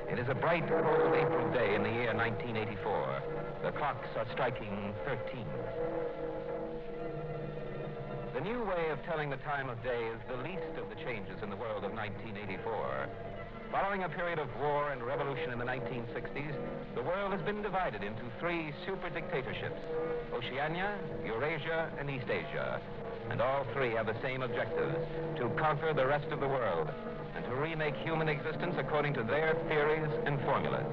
It is a bright, cold April day in the year 1984. The clocks are striking 13. The new way of telling the time of day is the least of the changes in the world of 1984. Following a period of war and revolution in the 1960s, the world has been divided into three super dictatorships: Oceania, Eurasia, and East Asia. And all three have the same objectives: to conquer the rest of the world and to remake human existence according to their theories and formulas.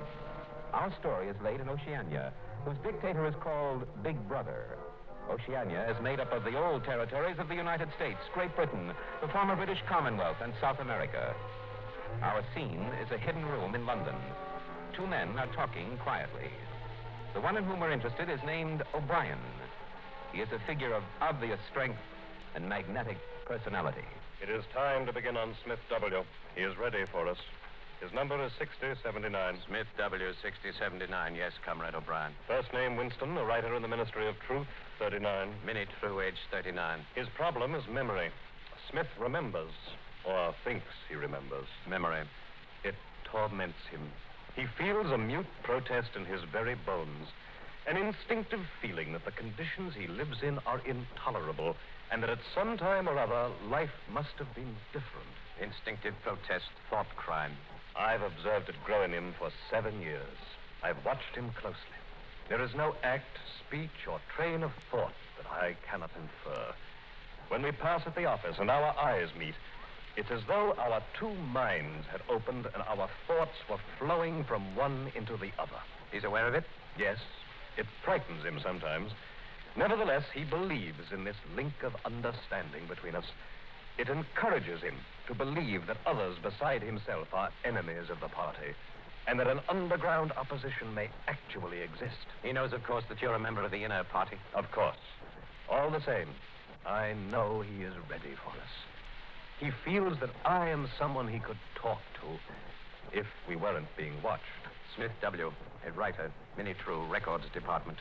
Our story is laid in Oceania, whose dictator is called Big Brother. Oceania is made up of the old territories of the United States, Great Britain, the former British Commonwealth, and South America. Our scene is a hidden room in London. Two men are talking quietly. The one in whom we're interested is named O'Brien. He is a figure of obvious strength and magnetic personality. It is time to begin on Smith W. He is ready for us. His number is 6079. Smith W. 6079. Yes, Comrade O'Brien. First name Winston, a writer in the Ministry of Truth, 39. Minnie True, age 39. His problem is memory. Smith remembers, or thinks he remembers. Memory. It torments him. He feels a mute protest in his very bones, an instinctive feeling that the conditions he lives in are intolerable, and that at some time or other, life must have been different. Instinctive protest, thought crime. I've observed it grow in him for 7 years. I've watched him closely. There is no act, speech, or train of thought that I cannot infer. When we pass at the office and our eyes meet, it's as though our two minds had opened and our thoughts were flowing from one into the other. He's aware of it? Yes. It frightens him sometimes. Nevertheless, he believes in this link of understanding between us. It encourages him to believe that others beside himself are enemies of the party, and that an underground opposition may actually exist. He knows, of course, that you're a member of the inner party. Of course. All the same, I know he is ready for us. He feels that I am someone he could talk to if we weren't being watched. Smith W., a writer, Minnie True, Records Department.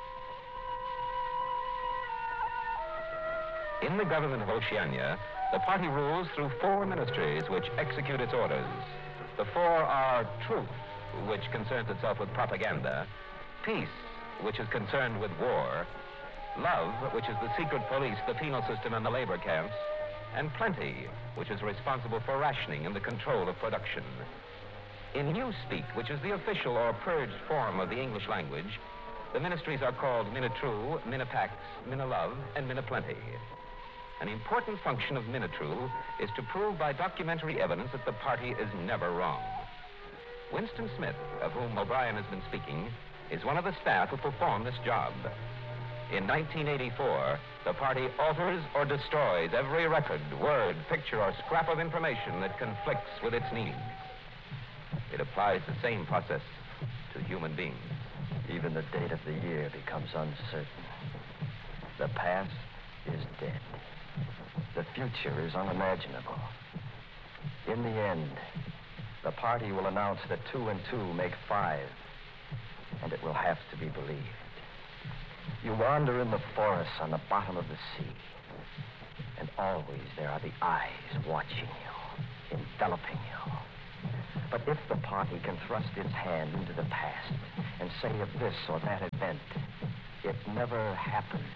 In the government of Oceania, the party rules through 4 ministries which execute its orders. The 4 are Truth, which concerns itself with propaganda; Peace, which is concerned with war; Love, which is the secret police, the penal system, and the labor camps; and Plenty, which is responsible for rationing and the control of production. In Newspeak, which is the official or purged form of the English language, the ministries are called Minnetrue, Minnepax, Minnelove, and Minneplenty. An important function of Minnetrue is to prove by documentary evidence that the party is never wrong. Winston Smith, of whom O'Brien has been speaking, is one of the staff who perform this job. In 1984, the party alters or destroys every record, word, picture, or scrap of information that conflicts with its needs. It applies the same process to human beings. Even the date of the year becomes uncertain. The past is dead. The future is unimaginable. In the end, the party will announce that 2 and 2 make 5, and it will have to be believed. You wander in the forests on the bottom of the sea, and always there are the eyes watching you, enveloping you. But if the party can thrust its hand into the past and say of this or that event, it never happened,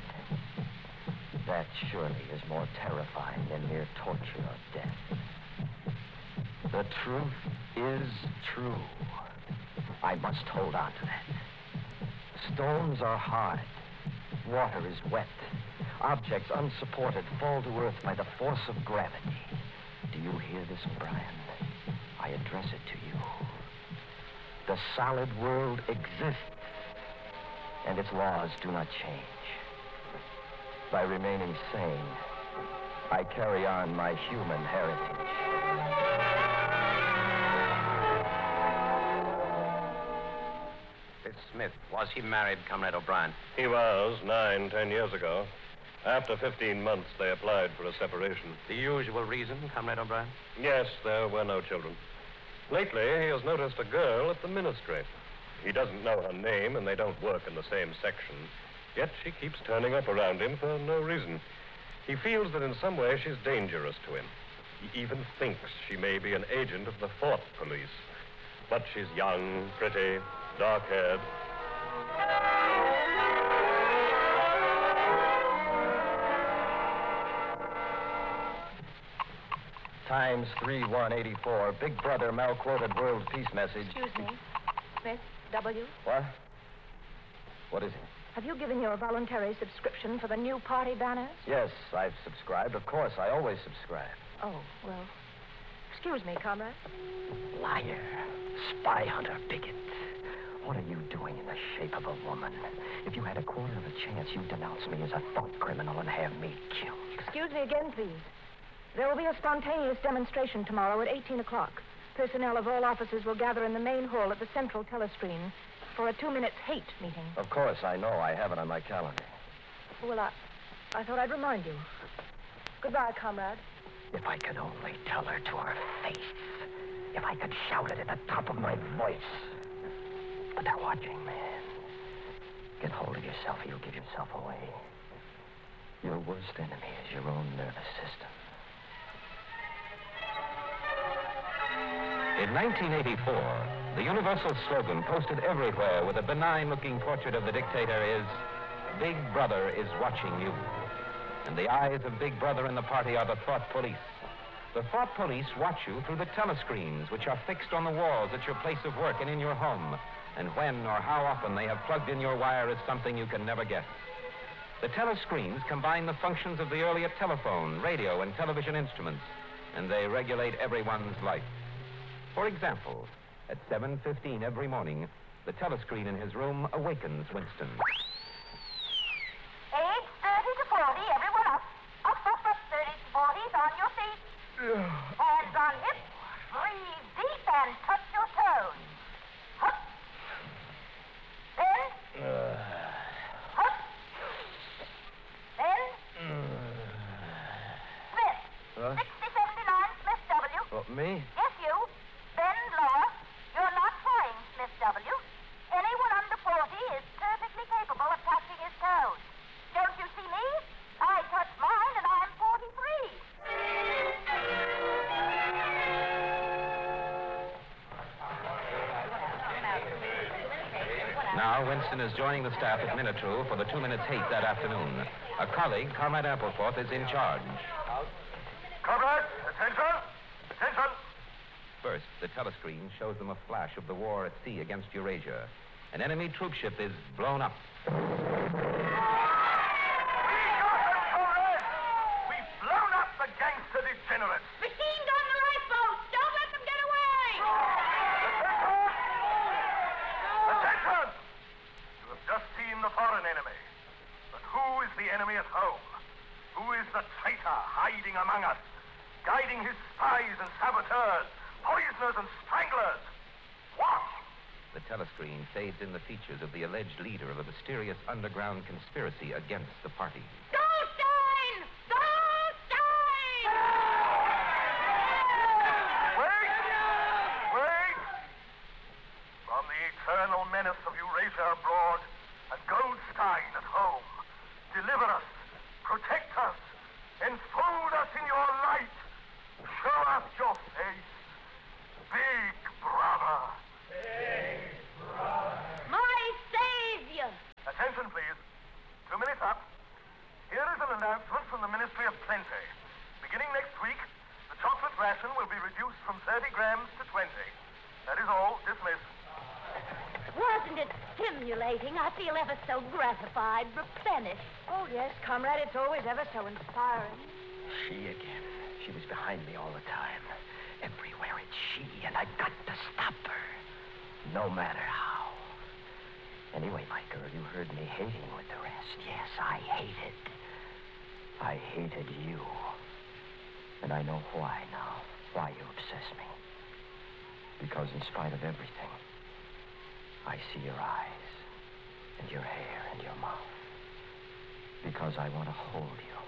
that surely is more terrifying than mere torture or death. The truth is true. I must hold on to that. Stones are hard. Water is wet. Objects unsupported fall to earth by the force of gravity. Do you hear this, O'Brien? I address it to you. The solid world exists, and its laws do not change. By remaining sane, I carry on my human heritage. This Smith, was he married, Comrade O'Brien? He was 9, 10 years ago. After 15 months, they applied for a separation. The usual reason, Comrade O'Brien? Yes, there were no children. Lately, he has noticed a girl at the ministry. He doesn't know her name, and they don't work in the same section. Yet she keeps turning up around him for no reason. He feels that in some way she's dangerous to him. He even thinks she may be an agent of the Thought Police. But she's young, pretty, dark-haired. Times 3184. Big Brother mal-quoted world peace message. Excuse me. Smith W. What? What is it? Have you given your voluntary subscription for the new party banners? Yes, I've subscribed. Of course, I always subscribe. Oh, well. Excuse me, comrade. Liar. Spy hunter, bigot. What are you doing in the shape of a woman? If you had a quarter of a chance, you'd denounce me as a thought criminal and have me killed. Excuse me again, please. There will be a spontaneous demonstration tomorrow at 18 o'clock. Personnel of all offices will gather in the main hall at the central telescreen for a 2-minute hate meeting. Of course, I know. I have it on my calendar. Well, I thought I'd remind you. Goodbye, comrade. If I could only tell her to her face. If I could shout it at the top of my voice. But they're watching, man. Get hold of yourself or you'll give yourself away. Your worst enemy is your own nervous system. In 1984, the universal slogan posted everywhere with a benign-looking portrait of the dictator is, "Big Brother is watching you." And the eyes of Big Brother and the party are the thought police. The thought police watch you through the telescreens, which are fixed on the walls at your place of work and in your home. And when or how often they have plugged in your wire is something you can never guess. The telescreens combine the functions of the earlier telephone, radio, and television instruments, and they regulate everyone's life. For example, at 7:15 every morning, the telescreen in his room awakens Winston. Age 30 to 40, everyone up. Up, 30 to 40s on your feet. Hands on hips. Breathe deep and touch your toes. Hup. Then. Hup. Then. Smith. 6079 Smith W. What, me? Yes, you. Bend lower. You're not flying, Smith W. Anyone under 40 is perfectly capable of touching his toes. Don't you see me? I touch mine and I'm 43. Now, Winston is joining the staff at Minutru for the 2 minutes hate that afternoon. A colleague, Comrade Appleforth, is in charge. Comrade, attention! Attention! First, the telescreen shows them a flash of the war at sea against Eurasia. An enemy troopship is blown up. We got them, comrade! We've blown up the gangster degenerates. Machine gun the lifeboats! Don't let them get away! Attention! You have just seen the foreign enemy. But who is the enemy at home? Who is the traitor hiding among us, guiding his spies and saboteurs, poisoners and stranglers? What? The telescreen fades in the features of the alleged leader of a mysterious underground conspiracy against the party. Goldstein! Goldstein! Wait! Wait! From the eternal menace of Eurasia abroad and Goldstein at home, deliver us, protect us, enfold us in your light. Show us your face. Big Brother. My savior! Attention, please. 2 minutes up. Here is an announcement from the Ministry of Plenty. Beginning next week, the chocolate ration will be reduced from 30 grams to 20. That is all. Dismiss. Wasn't it stimulating? I feel ever so gratified, replenished. Oh, yes, comrade. It's always ever so inspiring. She again. She was behind me all the time. Everywhere it's she, and I got to stop her. No matter how. Anyway, my girl, you heard me hating with the rest. Yes, I hated. I hated you. And I know why now. Why you obsess me. Because in spite of everything, I see your eyes, and your hair, and your mouth. Because I want to hold you.